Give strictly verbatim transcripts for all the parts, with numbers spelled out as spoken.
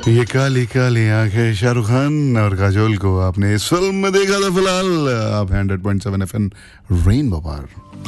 ये काली काली आंखें, शाहरुख खान और काजोल को आपने इस फिल्म में देखा था। फिलहाल आप hundred point seven F M rainbow पर।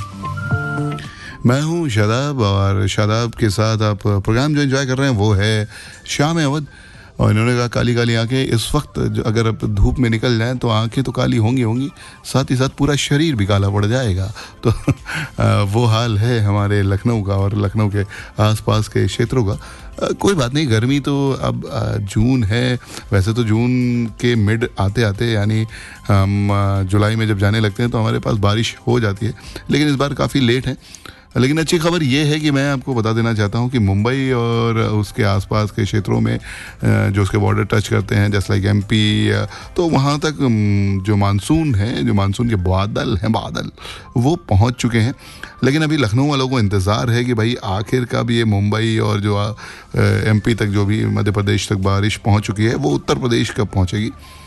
मैं हूँ शादाब और शादाब के साथ आप प्रोग्राम जो एंजॉय कर रहे हैं वो है शाम अवध। और इन्होंने कहा काली काली आंखें, इस वक्त अगर आप धूप में निकल जाएं तो आंखें तो काली होंगी होंगी साथ ही साथ पूरा शरीर भी काला पड़ जाएगा। तो वो हाल है हमारे लखनऊ का और लखनऊ के आसपास के क्षेत्रों का। कोई बात नहीं, गर्मी तो अब जून है। वैसे तो जून के मिड आते आते यानी हम जुलाई में जब जाने लगते हैं तो हमारे पास बारिश हो जाती है, लेकिन इस बार काफ़ी लेट है। लेकिन अच्छी खबर ये है कि मैं आपको बता देना चाहता हूँ कि मुंबई और उसके आसपास के क्षेत्रों में जो उसके बॉर्डर टच करते हैं जैसे लाइक एमपी, तो वहाँ तक जो मानसून है, जो मानसून के बादल हैं बादल वो पहुँच चुके हैं। लेकिन अभी लखनऊ वालों को इंतज़ार है कि भाई आखिर कब ये मुंबई और जो एमपी तक, जो भी मध्य प्रदेश तक बारिश पहुँच चुकी है, वो उत्तर प्रदेश कब पहुँचेगी।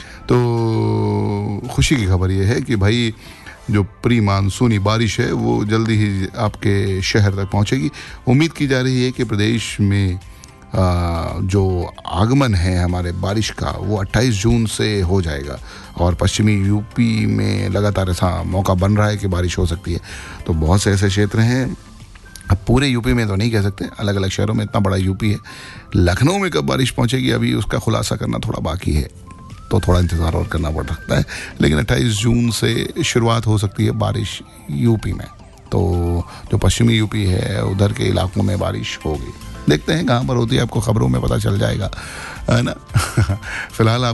तो खुशी की खबर ये है कि भाई जो प्री मानसूनी बारिश है वो जल्दी ही आपके शहर तक पहुंचेगी। उम्मीद की जा रही है कि प्रदेश में आ, जो आगमन है हमारे बारिश का वो अट्ठाईस जून से हो जाएगा। और पश्चिमी यूपी में लगातार ऐसा मौका बन रहा है कि बारिश हो सकती है। तो बहुत से ऐसे क्षेत्र हैं, अब पूरे यूपी में तो नहीं कह सकते, अलग अलग शहरों में इतना बड़ा यूपी है। लखनऊ में कब बारिश पहुंचेगी अभी उसका खुलासा करना थोड़ा बाकी है, तो थोड़ा इंतज़ार और करना पड़ सकता है। लेकिन अट्ठाईस जून से शुरुआत हो सकती है बारिश यूपी में। तो जो पश्चिमी यूपी है उधर के इलाकों में बारिश होगी। देखते हैं कहाँ पर होती है, आपको खबरों में पता चल जाएगा, है ना। फिलहाल आप